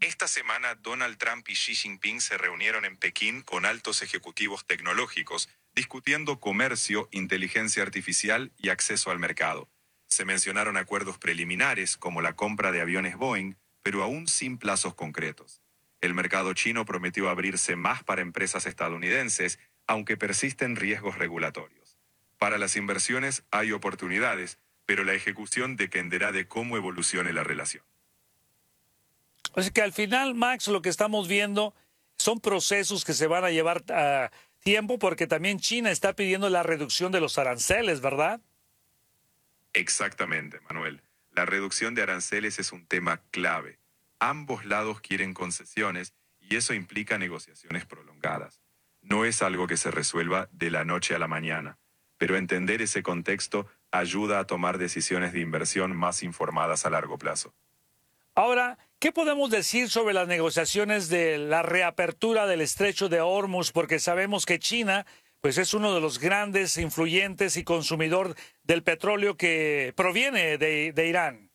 Esta semana, Donald Trump y Xi Jinping se reunieron en Pekín con altos ejecutivos tecnológicos, discutiendo comercio, inteligencia artificial y acceso al mercado. Se mencionaron acuerdos preliminares como la compra de aviones Boeing, pero aún sin plazos concretos. El mercado chino prometió abrirse más para empresas estadounidenses, aunque persisten riesgos regulatorios. Para las inversiones hay oportunidades, pero la ejecución dependerá de cómo evolucione la relación. O sea que al final, Max, lo que estamos viendo son procesos que se van a llevar tiempo porque también China está pidiendo la reducción de los aranceles, ¿verdad? Exactamente, Manuel. La reducción de aranceles es un tema clave. Ambos lados quieren concesiones y eso implica negociaciones prolongadas. No es algo que se resuelva de la noche a la mañana, pero entender ese contexto ayuda a tomar decisiones de inversión más informadas a largo plazo. Ahora, ¿qué podemos decir sobre las negociaciones de la reapertura del estrecho de Hormuz? Porque sabemos que China, pues, es uno de los grandes influyentes y consumidor del petróleo que proviene de Irán.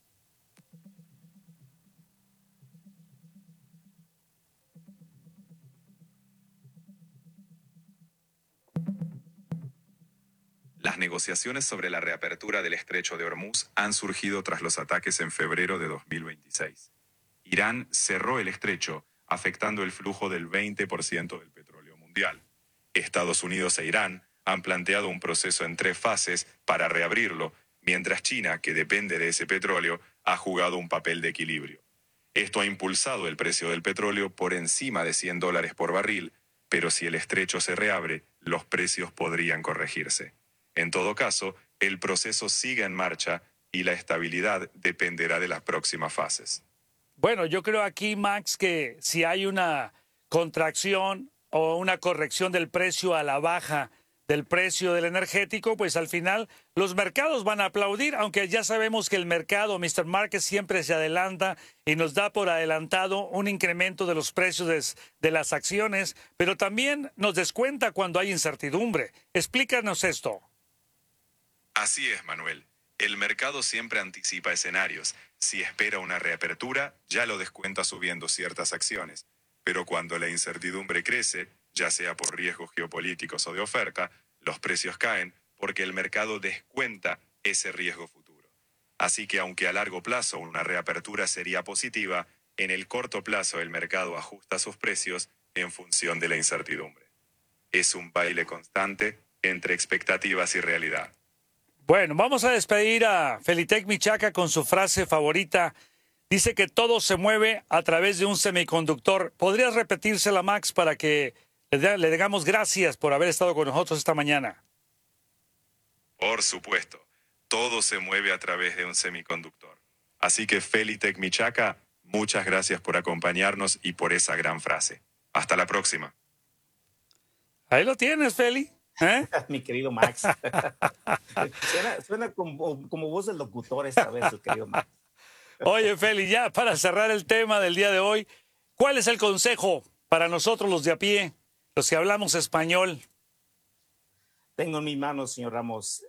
Las negociaciones sobre la reapertura del estrecho de Hormuz han surgido tras los ataques en febrero de 2026. Irán cerró el estrecho, afectando el flujo del 20% del petróleo mundial. Estados Unidos e Irán han planteado un proceso en 3 fases para reabrirlo, mientras China, que depende de ese petróleo, ha jugado un papel de equilibrio. Esto ha impulsado el precio del petróleo por encima de $100 por barril, pero si el estrecho se reabre, los precios podrían corregirse. En todo caso, el proceso sigue en marcha y la estabilidad dependerá de las próximas fases. Bueno, yo creo aquí, Max, que si hay una contracción o una corrección del precio a la baja del precio del energético, pues al final los mercados van a aplaudir, aunque ya sabemos que el mercado, Mr. Market, siempre se adelanta y nos da por adelantado un incremento de los precios de las acciones, pero también nos descuenta cuando hay incertidumbre. Explícanos esto. Así es, Manuel. El mercado siempre anticipa escenarios. Si espera una reapertura, ya lo descuenta subiendo ciertas acciones. Pero cuando la incertidumbre crece, ya sea por riesgos geopolíticos o de oferta, los precios caen porque el mercado descuenta ese riesgo futuro. Así que aunque a largo plazo una reapertura sería positiva, en el corto plazo el mercado ajusta sus precios en función de la incertidumbre. Es un baile constante entre expectativas y realidad. Bueno, vamos a despedir a Felitec Michaca con su frase favorita. Dice que todo se mueve a través de un semiconductor. ¿Podrías repetírsela, Max, para que le digamos gracias por haber estado con nosotros esta mañana? Por supuesto, todo se mueve a través de un semiconductor. Así que Felitec Michaca, muchas gracias por acompañarnos y por esa gran frase. Hasta la próxima. Ahí lo tienes, Feli. ¿Eh? Mi querido Max. Suena como voz del locutor esta vez, el querido Max. Oye, Feli, ya para cerrar el tema del día de hoy, ¿cuál es el consejo para nosotros los de a pie, los que hablamos español? Tengo en mis manos, señor Ramos,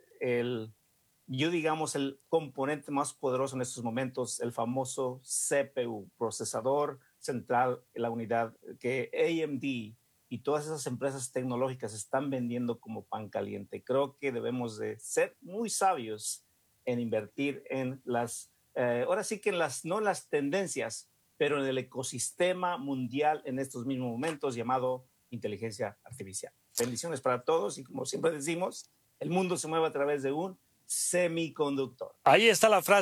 digamos, el componente más poderoso en estos momentos, el famoso CPU, procesador central, la unidad que AMD y todas esas empresas tecnológicas están vendiendo como pan caliente. Creo que debemos de ser muy sabios en invertir en ahora sí que no en las tendencias, pero en el ecosistema mundial en estos mismos momentos llamado inteligencia artificial. Bendiciones para todos y como siempre decimos, el mundo se mueve a través de un semiconductor. Ahí está la frase.